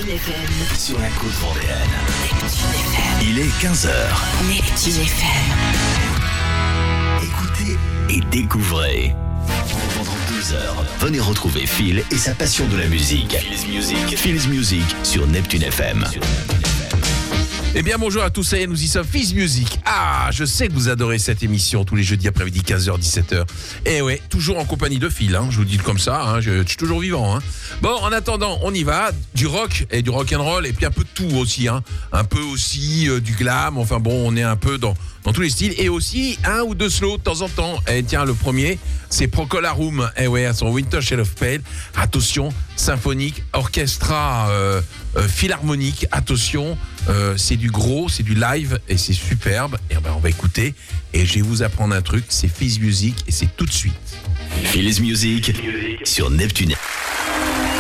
Neptune FM. Sur la côte vendéenne. Neptune FM. Il est 15h. Neptune FM. Écoutez et découvrez. Pendant 2 heures, venez retrouver Phil et sa passion de la musique. Phil's Music sur Neptune FM. Eh bien bonjour à tous, ça y est, nous y sommes, Phil's Music. Ah, je sais que vous adorez cette émission tous les jeudis après-midi, 15h, 17h. Et ouais, toujours en compagnie de Phil, je vous le dis comme ça, je suis toujours vivant. Bon, en attendant, on y va, du rock et du rock'n'roll, et puis un peu de tout aussi, un peu aussi du glam, enfin bon, on est un peu dans tous les styles, et aussi un ou deux slows de temps en temps. Et tiens, le premier, c'est Procolarum, à son Winter Shade of Pale, attention, symphonique, orchestra, philharmonique, attention, c'est du gros, c'est du live et c'est superbe. Et on va écouter et je vais vous apprendre un truc, c'est Phil's Music et c'est tout de suite. Phil's Music sur Neptune.